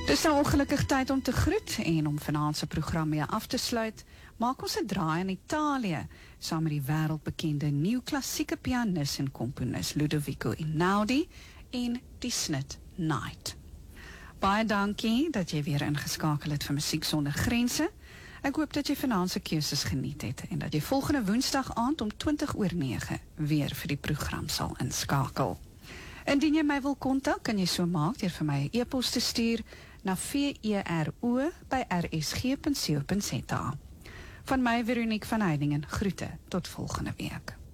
Dis nou ongelukkig tyd om te groet en om vanaand se program mee af te sluit. Maak ons 'n draai in Italië saam met die wêreldbekende nuwe-klassieke pianis en komponis Ludovico Einaudi en die snit Night. Baie dankie dat jy weer ingeskakel het vir Musiek Sonder Grense. Ek hoop dat jy vanaand se keuses geniet het en dat jy volgende Woensdag aand om 20:09 weer vir die program sal inskakel. Indien jy my wil kontak, kan jy so maak deur vir my 'n e-pos te stuur na vero@rsg.co.za. Van my, Veronique van Heiningen, groete tot volgende week.